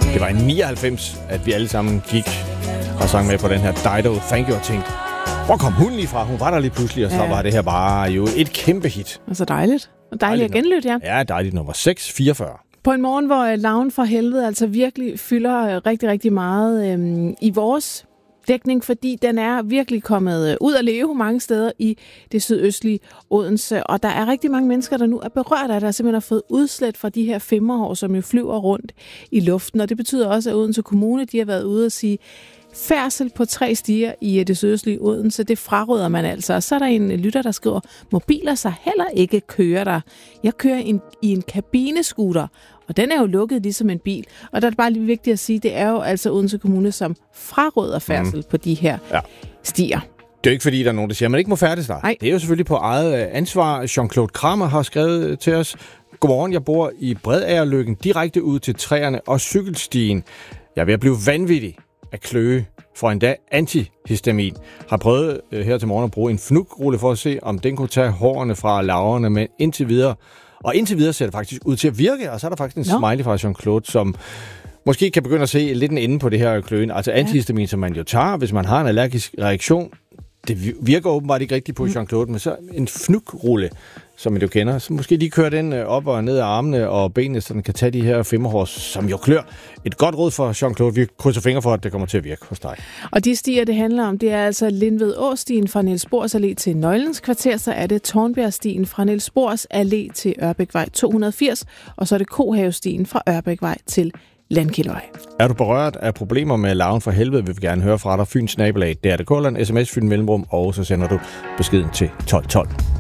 Det var i 99, at vi alle sammen gik og sang med på den her Dido Thank You og tænkte, hvor kom hun lige fra? Hun var der lige pludselig, og så var det her bare jo et kæmpe hit. Altså dejligt. Og dejligt at genlytte, ja. Ja, dejligt. Nummer 644. På en morgen, hvor Larven fra helvede altså virkelig fylder rigtig, rigtig meget i vores dækning, fordi den er virkelig kommet ud at leve mange steder i det sydøstlige Odense. Og der er rigtig mange mennesker, der nu er berørt af det, og simpelthen har fået udslæt fra de her femmerhår, som jo flyver rundt i luften. Og det betyder også, at Odense Kommune, de har været ude og sige, færdsel på 3 stier i det sydøstlige Odense, det fraråder man altså. Og så er der en lytter, der skriver, må biler så heller ikke køre der. Jeg kører i en kabinescooter, og den er jo lukket ligesom en bil. Og der er det bare lige vigtigt at sige, det er jo altså Odense Kommune, som fraråder færdsel på de her stier. Det er jo ikke fordi, der er nogen, der siger, at man ikke må færdes der. Nej. Det er jo selvfølgelig på eget ansvar. Jean-Claude Kramer har skrevet til os, godmorgen, jeg bor i Bredagerløkken, direkte ud til træerne og cykelstien. Jeg er ved at blive vanvittig at kløe for endda antihistamin. Har prøvet her til morgen at bruge en fnugrulle for at se, om den kunne tage hårene fra laverne, men indtil videre ser det faktisk ud til at virke, og så er der faktisk en smiley fra Jean-Claude, som måske kan begynde at se lidt en ende på det her kløen. Altså antihistamin, som man jo tager, hvis man har en allergisk reaktion. Det virker åbenbart ikke rigtigt på Jean-Claude, men så en fnugrulle, som man jo kender. Så måske lige kører den op og ned af armene og benene, så den kan tage de her femmerhår, som jo klør. Et godt råd for Jean-Claude. Vi krydser fingre for, at det kommer til at virke hos dig. Og de stier, det handler om, det er altså Lindved Åstien fra Niels Bohrs Allé til Nøglens Kvarter, så er det Tornbjergstien fra Niels Bohrs Allé til Ørbækvej 280, og så er det Kohavestien fra Ørbækvej til Landkildevej. Er du berørt af problemer med larven fra helvede, vil vi gerne høre fra dig. Fyns nabolag, det er det Kolland, sms Fyn Mellemrum, og så sender du beskeden til 1212.